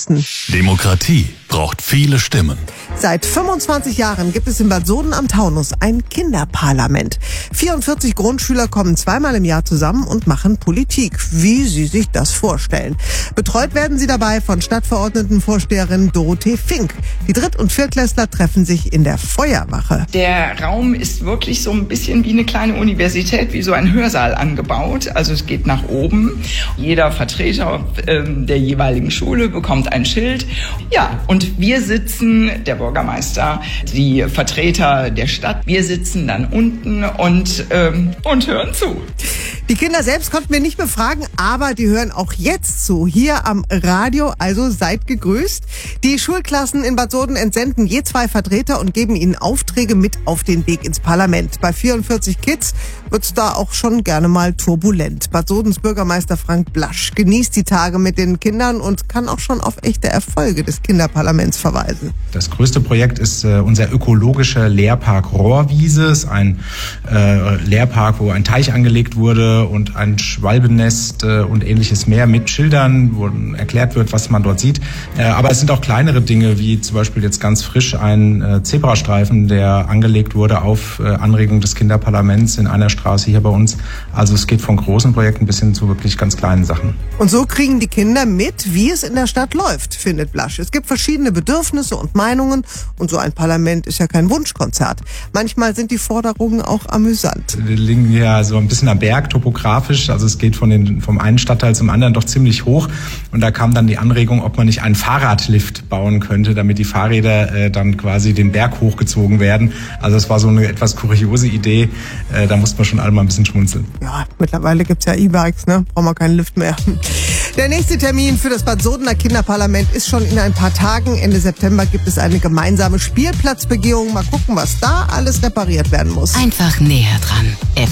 Journalisten. Demokratie braucht viele Stimmen. Seit 25 Jahren gibt es in Bad Soden am Taunus ein Kinderparlament. 44 Grundschüler kommen zweimal im Jahr zusammen und machen Politik, wie sie sich das vorstellen. Betreut werden sie dabei von Stadtverordnetenvorsteherin Dorothee Fink. Die Dritt- und Viertklässler treffen sich in der Feuerwache. Der Raum ist wirklich so ein bisschen wie eine kleine Universität, wie so ein Hörsaal angebaut. Also es geht nach oben. Jeder Vertreter der jeweiligen Schule bekommt ein Schild. Ja, und wir sitzen, der Bürgermeister, die Vertreter der Stadt, wir sitzen dann unten und hören zu. Die Kinder selbst konnten wir nicht befragen, aber die hören auch jetzt zu, hier am Radio, also seid gegrüßt. Die Schulklassen in Bad Soden entsenden je 2 Vertreter und geben ihnen Aufträge mit auf den Weg ins Parlament. Bei 44 Kids wird's da auch schon gerne mal turbulent. Bad Sodens Bürgermeister Frank Blasch genießt die Tage mit den Kindern und kann auch schon auf echte Erfolge des Kinderparlaments verweisen. Das größte Projekt ist unser ökologischer Lehrpark Rohrwiese. Es ist ein Lehrpark, wo ein Teich angelegt wurde und ein Schwalbennest und ähnliches mehr mit Schildern, wo erklärt wird, was man dort sieht. Aber es sind auch kleinere Dinge, wie zum Beispiel jetzt ganz frisch ein Zebrastreifen, der angelegt wurde auf Anregung des Kinderparlaments in einer Straße hier bei uns. Also es geht von großen Projekten bis hin zu wirklich ganz kleinen Sachen. Und so kriegen die Kinder mit, wie es in der Stadt läuft, findet Blasch. Es gibt verschiedene Bedürfnisse und Meinungen und so ein Parlament ist ja kein Wunschkonzert. Manchmal sind die Forderungen auch amüsant. Wir liegen ja so ein bisschen am Berg, topografisch, also es geht vom einen Stadtteil zum anderen doch ziemlich hoch und da kam dann die Anregung, ob man nicht einen Fahrradlift bauen könnte, damit die Fahrräder dann quasi den Berg hochgezogen werden. Also es war so eine etwas kuriose Idee, da musste man schon alle mal ein bisschen schmunzeln. Ja, mittlerweile gibt's ja E-Bikes, ne? Brauchen wir keinen Lift mehr. Der nächste Termin für das Bad Sodener Kinderparlament ist schon in ein paar Tagen. Ende September gibt es eine gemeinsame Spielplatzbegehung. Mal gucken, was da alles repariert werden muss. Einfach näher dran.